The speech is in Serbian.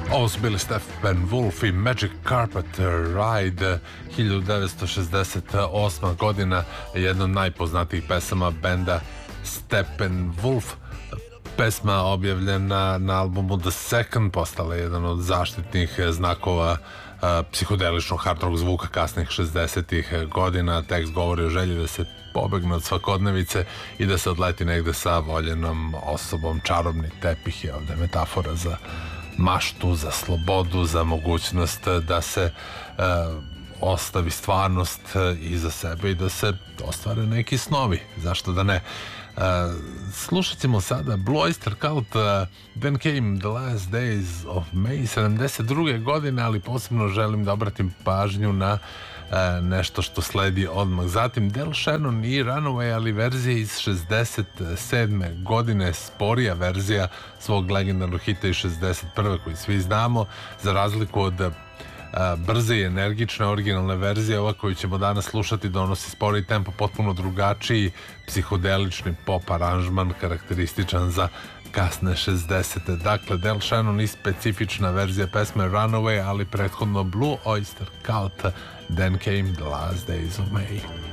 Ovo su bili Steppenwolf i Magic Carpet Ride, 1968. godina, jedna od najpoznatijih pesama benda Steppenwolf. Pesma objavljena na albumu The Second postala jedan od zaštitnih znakova psihodeličnog hard rock zvuka kasnih 60-ih godina. Tekst govori o želji da se pobegne od svakodnevice i da se odleti negde sa voljenom osobom. Čarobni tepih je ovde metafora za maštu, za slobodu, za mogućnost da se ostavi stvarnost iza sebe i da se ostvare neki snovi, zašto da ne. Slušat ćemo sada Blue Oyster Cult, Then Came the Last Days of May 72. godine, ali posebno želim da obratim pažnju na nešto što sledi odmah zatim. Del Shannon i Runaway, ali verzija iz 67. godine, sporija verzija svog legendarnog hita iz 61. koji svi znamo, za razliku od brze i energične originalne verzije. Ova koju ćemo danas slušati donosi spori tempo, potpuno drugačiji psihodelični pop aranžman karakterističan za kasne 60. Dakle, Del Shannon i specifična verzija pesme Runaway, ali prethodno Blue Oyster Cult, Then Came the Last Days of May.